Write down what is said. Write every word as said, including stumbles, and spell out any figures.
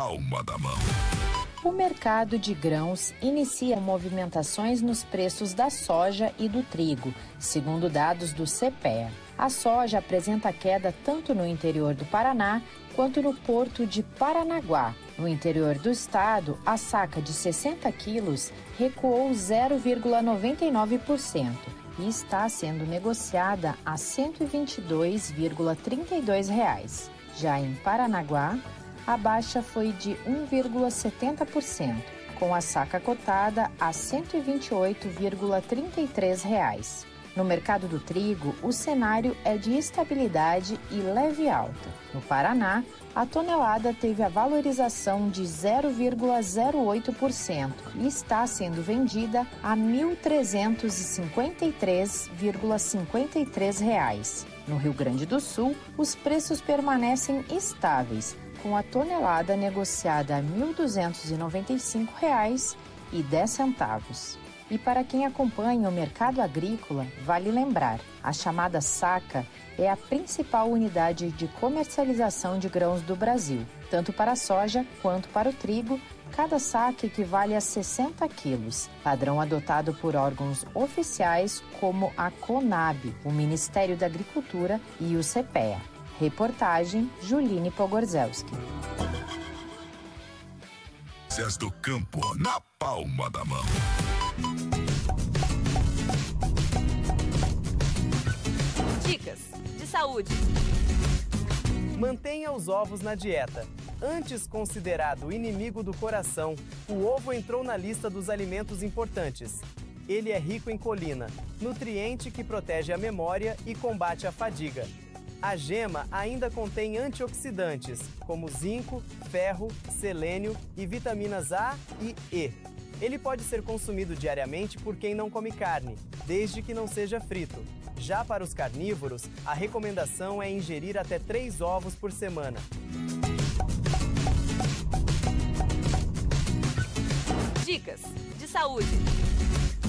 palma da mão. O mercado de grãos inicia movimentações nos preços da soja e do trigo, segundo dados do CEPEA. A soja apresenta queda tanto no interior do Paraná quanto no porto de Paranaguá. No interior do estado, a saca de sessenta quilos recuou zero vírgula noventa e nove por cento e está sendo negociada a cento e vinte e dois vírgula trinta e dois reais. Já em Paranaguá, a baixa foi de um vírgula setenta por cento, com a saca cotada a cento e vinte e oito vírgula trinta e três reais. No mercado do trigo, o cenário é de estabilidade e leve alta. No Paraná, a tonelada teve a valorização de zero vírgula zero oito por cento e está sendo vendida a mil trezentos e cinquenta e três vírgula cinquenta e três reais. No Rio Grande do Sul, os preços permanecem estáveis, com a tonelada negociada a mil duzentos e noventa e cinco reais e dez centavos. E para quem acompanha o mercado agrícola, vale lembrar, a chamada saca é a principal unidade de comercialização de grãos do Brasil. Tanto para a soja quanto para o trigo, cada saca equivale a sessenta quilos, padrão adotado por órgãos oficiais como a CONAB, o Ministério da Agricultura e o CEPEA. Reportagem Juline Pogorzelski. Notícias do campo na palma da mão. Dicas de saúde. Mantenha os ovos na dieta. Antes considerado inimigo do coração, o ovo entrou na lista dos alimentos importantes. Ele é rico em colina, nutriente que protege a memória e combate a fadiga. A gema ainda contém antioxidantes, como zinco, ferro, selênio e vitaminas A e E. Ele pode ser consumido diariamente por quem não come carne, desde que não seja frito. Já para os carnívoros, a recomendação é ingerir até três ovos por semana. Dicas de saúde.